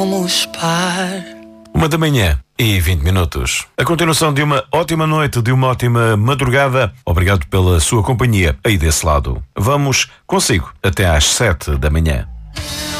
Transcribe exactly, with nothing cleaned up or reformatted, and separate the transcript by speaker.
Speaker 1: Vamos par.
Speaker 2: Uma da manhã e vinte minutos. A continuação de uma ótima noite, de uma ótima madrugada. Obrigado pela sua companhia aí desse lado. Vamos consigo até às sete da manhã.